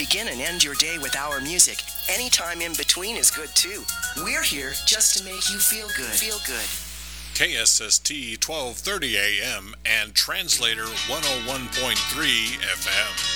begin and end your day with our music. Anytime in between is good too. We're here just to make you feel good. Feel good. KSST 1230 AM and Translator 101.3 FM.